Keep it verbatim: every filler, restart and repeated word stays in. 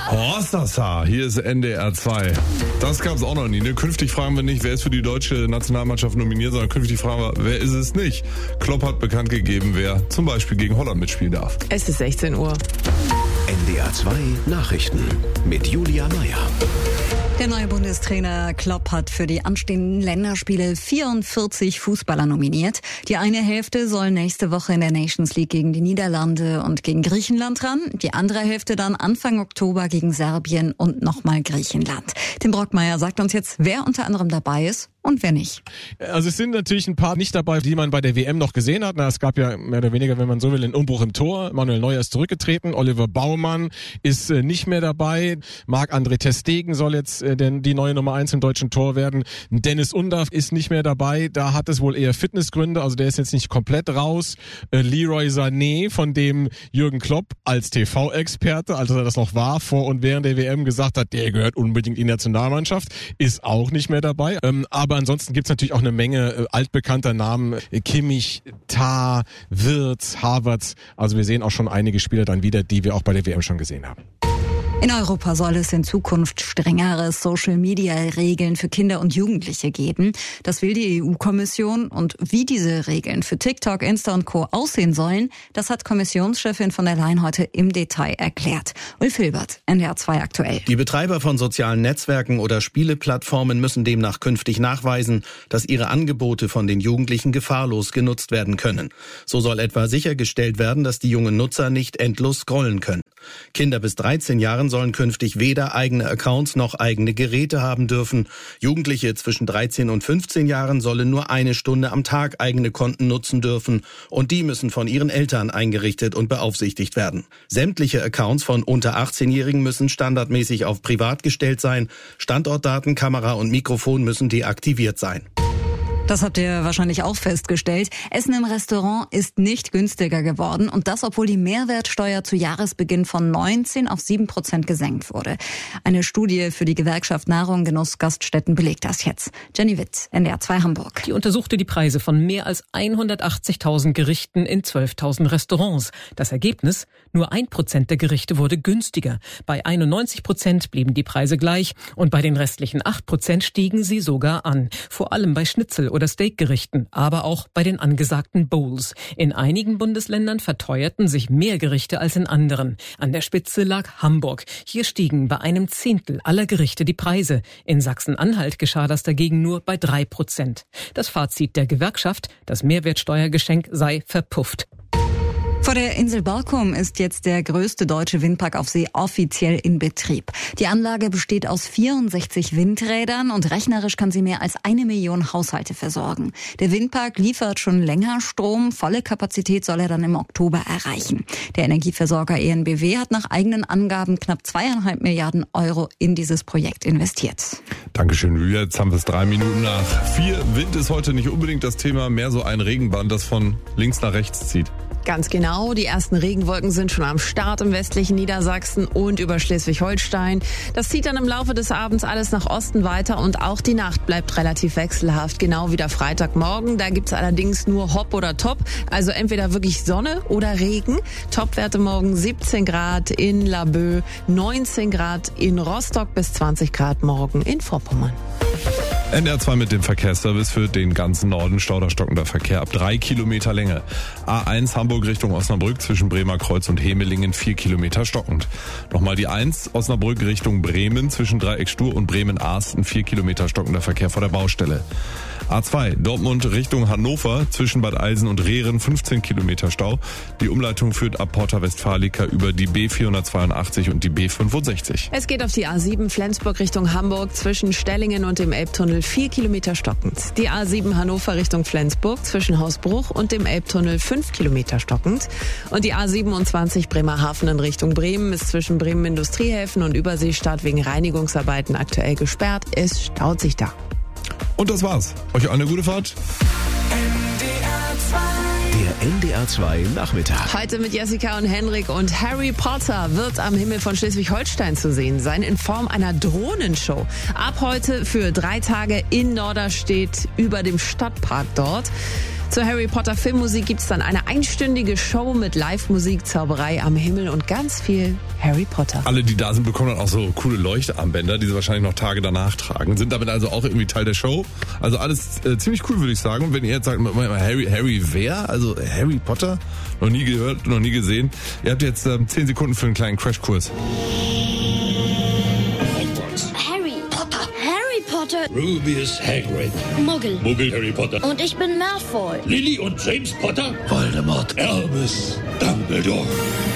Hossasa, hier ist N D R zwei. Das gab's auch noch nie. Ne? Künftig fragen wir nicht, wer ist für die deutsche Nationalmannschaft nominiert, sondern künftig fragen wir, wer ist es nicht. Klopp hat bekannt gegeben, wer zum Beispiel gegen Holland mitspielen darf. Es ist sechzehn Uhr. N D R zwei Nachrichten mit Julia Meyer. Der neue Bundestrainer Klopp hat für die anstehenden Länderspiele vierundvierzig Fußballer nominiert. Die eine Hälfte soll nächste Woche in der Nations League gegen die Niederlande und gegen Griechenland ran. Die andere Hälfte dann Anfang Oktober gegen Serbien und nochmal Griechenland. Tim Brockmeier sagt uns jetzt, wer unter anderem dabei ist und wer nicht. Also es sind natürlich ein paar nicht dabei, die man bei der W M noch gesehen hat. Na, es gab ja mehr oder weniger, wenn man so will, einen Umbruch im Tor. Manuel Neuer ist zurückgetreten, Oliver Baumann ist äh, nicht mehr dabei. Marc-André ter Stegen soll jetzt äh, denn die neue Nummer eins im deutschen Tor werden. Dennis Undaff ist nicht mehr dabei. Da hat es wohl eher Fitnessgründe, also der ist jetzt nicht komplett raus. Äh, Leroy Sané, von dem Jürgen Klopp als T V-Experte, als er das noch war, vor und während der W M gesagt hat, der gehört unbedingt in die Nationalmannschaft, ist auch nicht mehr dabei. Ähm, aber ansonsten gibt's natürlich auch eine Menge äh, altbekannter Namen. Äh, Kimmich, Tah, Wirtz, Havertz. Also wir sehen auch schon einige Spieler dann wieder, die wir auch bei der W M schon gesehen haben. In Europa soll es in Zukunft strengere Social-Media-Regeln für Kinder und Jugendliche geben. Das will die E U-Kommission. Und wie diese Regeln für TikTok, Insta und Co. aussehen sollen, das hat Kommissionschefin von der Leyen heute im Detail erklärt. Ulf Hilbert, N D R zwei aktuell. Die Betreiber von sozialen Netzwerken oder Spieleplattformen müssen demnach künftig nachweisen, dass ihre Angebote von den Jugendlichen gefahrlos genutzt werden können. So soll etwa sichergestellt werden, dass die jungen Nutzer nicht endlos scrollen können. Kinder bis dreizehn Jahren sollen künftig weder eigene Accounts noch eigene Geräte haben dürfen. Jugendliche zwischen dreizehn und fünfzehn Jahren sollen nur eine Stunde am Tag eigene Konten nutzen dürfen und die müssen von ihren Eltern eingerichtet und beaufsichtigt werden. Sämtliche Accounts von unter achtzehnjährigen müssen standardmäßig auf privat gestellt sein. Standortdaten, Kamera und Mikrofon müssen deaktiviert sein. Das habt ihr wahrscheinlich auch festgestellt. Essen im Restaurant ist nicht günstiger geworden und das, obwohl die Mehrwertsteuer zu Jahresbeginn von neunzehn auf sieben Prozent gesenkt wurde. Eine Studie für die Gewerkschaft Nahrung, Genuss, Gaststätten belegt das jetzt. Jenny Witt, N D R zwei Hamburg. Die untersuchte die Preise von mehr als hundertachtzigtausend Gerichten in zwölftausend Restaurants. Das Ergebnis? Nur ein Prozent der Gerichte wurde günstiger. Bei einundneunzig Prozent blieben die Preise gleich und bei den restlichen acht Prozent stiegen sie sogar an. Vor allem bei Schnitzel oder Steakgerichten, aber auch bei den angesagten Bowls. In einigen Bundesländern verteuerten sich mehr Gerichte als in anderen. An der Spitze lag Hamburg. Hier stiegen bei einem Zehntel aller Gerichte die Preise. In Sachsen-Anhalt geschah das dagegen nur bei drei Prozent. Das Fazit der Gewerkschaft, das Mehrwertsteuergeschenk sei verpufft. Vor der Insel Borkum ist jetzt der größte deutsche Windpark auf See offiziell in Betrieb. Die Anlage besteht aus vierundsechzig Windrädern und rechnerisch kann sie mehr als eine Million Haushalte versorgen. Der Windpark liefert schon länger Strom. Volle Kapazität soll er dann im Oktober erreichen. Der Energieversorger E N B W hat nach eigenen Angaben knapp zweieinhalb Milliarden Euro in dieses Projekt investiert. Dankeschön, Julia. Jetzt haben wir es drei Minuten nach vier. Wind ist heute nicht unbedingt das Thema, mehr so ein Regenband, das von links nach rechts zieht. Ganz genau, die ersten Regenwolken sind schon am Start im westlichen Niedersachsen und über Schleswig-Holstein. Das zieht dann im Laufe des Abends alles nach Osten weiter und auch die Nacht bleibt relativ wechselhaft, genau wie der Freitagmorgen. Da gibt's allerdings nur Hopp oder Top, also entweder wirklich Sonne oder Regen. Topwerte morgen siebzehn Grad in Laboe, neunzehn Grad in Rostock bis zwanzig Grad morgen in Vorpommern. N D R zwei mit dem Verkehrsservice für den ganzen Norden. Stauderstockender Verkehr ab drei Kilometer Länge. A eins Hamburg Richtung Osnabrück zwischen Bremer Kreuz und Hemelingen vier Kilometer stockend. Nochmal die eins Osnabrück Richtung Bremen zwischen Dreieck Stur und Bremen-Aasten vier Kilometer stockender Verkehr vor der Baustelle. A zwei Dortmund Richtung Hannover zwischen Bad Eilsen und Rehren fünfzehn Kilometer Stau. Die Umleitung führt ab Porta Westfalica über die B vierhundertzweiundachtzig und die B fünfundsechzig. Es geht auf die A sieben Flensburg Richtung Hamburg zwischen Stellingen und dem Elbtunnel vier Kilometer stockend. Die A sieben Hannover Richtung Flensburg zwischen Hausbruch und dem Elbtunnel fünf Kilometer stockend. Und die A siebenundzwanzig Bremerhaven in Richtung Bremen ist zwischen Bremen Industriehäfen und Überseestadt wegen Reinigungsarbeiten aktuell gesperrt. Es staut sich da. Und das war's. Euch eine gute Fahrt. Der N D R zwei Nachmittag. Heute mit Jessica und Henrik und Harry Potter wird am Himmel von Schleswig-Holstein zu sehen sein in Form einer Drohnenshow. Ab heute für drei Tage in Norderstedt über dem Stadtpark dort. Zur Harry Potter Filmmusik gibt es dann eine einstündige Show mit Live-Musik, Zauberei am Himmel und ganz viel Harry Potter. Alle, die da sind, bekommen dann auch so coole Leuchtarmbänder, die sie wahrscheinlich noch Tage danach tragen. Sind damit also auch irgendwie Teil der Show. Also alles äh, ziemlich cool, würde ich sagen. Und wenn ihr jetzt sagt, Harry, Harry wer? Also Harry Potter? Noch nie gehört, noch nie gesehen. Ihr habt jetzt ähm, zehn Sekunden für einen kleinen Crashkurs. Harry Potter. Harry Potter. Rubius Hagrid. Muggel. Muggel Harry Potter. Und ich bin Malfoy. Lily und James Potter. Voldemort. Albus Dumbledore.